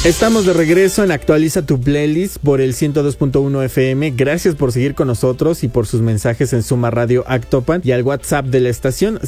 Estamos de regreso en Actualiza tu Playlist por el 102.1 FM. Gracias por seguir con nosotros y por sus mensajes en Suma Radio Actopan y al WhatsApp de la estación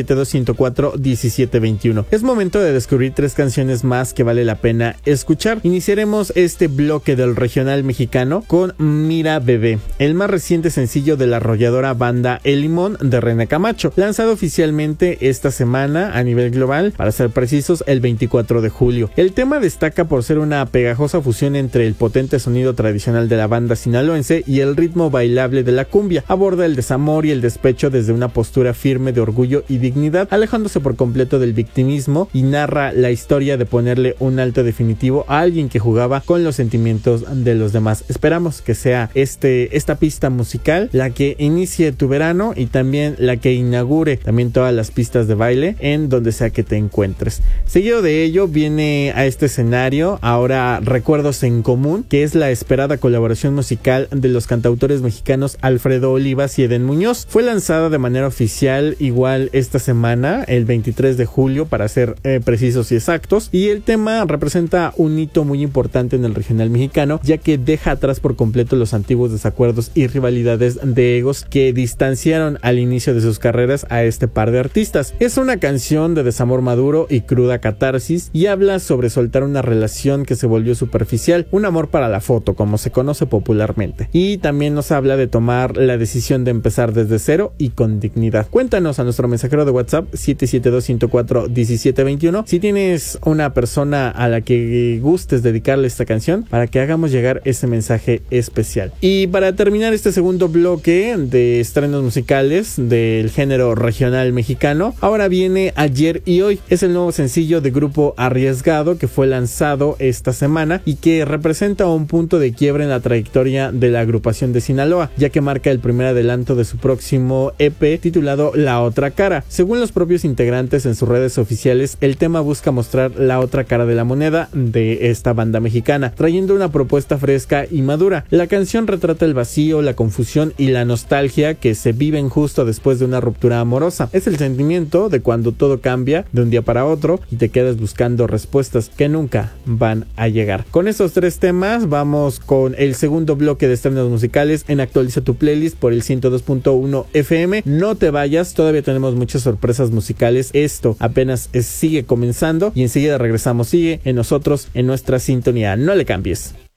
772-104-1721. Es momento de descubrir 3 canciones más que vale la pena escuchar. Iniciaremos este bloque del regional mexicano con Mira Bebé, el más reciente sencillo de la arrolladora banda El Limón de René Camacho, lanzado oficialmente esta semana a nivel global, para ser precisos el 24 de julio. El tema destaca por ser una pegajosa fusión entre el potente sonido tradicional de la banda sinaloense y el ritmo bailable de la cumbia. Aborda el desamor y el despecho desde una postura firme de orgullo y dignidad, alejándose por completo del victimismo, y narra la historia de ponerle un alto definitivo a alguien que jugaba con los sentimientos de los demás. Esperamos que sea esta pista musical la que inicie tu verano y también la que inaugure también todas las pistas de baile en donde sea que te encuentres. Seguido de ello viene a este escenario ahora Recuerdos en Común, que es la esperada colaboración musical de los cantautores mexicanos Alfredo Olivas y Eden Muñoz. Fue lanzada de manera oficial igual esta semana, el 23 de julio para ser precisos y exactos, y el tema representa un hito muy importante en el regional mexicano, ya que deja atrás por completo los antiguos desacuerdos y rivalidades de egos que distanciaron al inicio de sus carreras a este par de artistas. Es una canción de desamor maduro y cruda catarsis, y habla sobre soltar una relación que se volvió superficial, un amor para la foto, como se conoce popularmente. Y también nos habla de tomar la decisión de empezar desde cero y con dignidad. Cuéntanos a nuestro mensajero de WhatsApp 772-104-1721 si tienes una persona a la que gustes dedicarle esta canción para que hagamos llegar ese mensaje especial. Y para terminar este segundo bloque de estrenos musicales del género regional mexicano, ahora viene Ayer y Hoy. Es el nuevo sencillo de Grupo Arriesgado que fue lanzado esta semana y que representa un punto de quiebre en la trayectoria de la agrupación de Sinaloa, ya que marca el primer adelanto de su próximo EP titulado La Otra Cara. Según los propios integrantes en sus redes oficiales, el tema busca mostrar la otra cara de la moneda de esta banda mexicana, trayendo una propuesta fresca y madura. La canción retrata el vacío, la confusión y la nostalgia que se viven justo después de una ruptura amorosa. Es el sentimiento de cuando todo cambia de un día para otro y te quedas buscando respuestas que nunca van a llegar. Con estos 3 temas vamos con el segundo bloque de estrenos musicales en Actualiza tu Playlist por el 102.1 FM. No te vayas, todavía tenemos muchas sorpresas musicales. Esto apenas sigue comenzando y enseguida regresamos. Sigue en nosotros, en nuestra sintonía. No le cambies.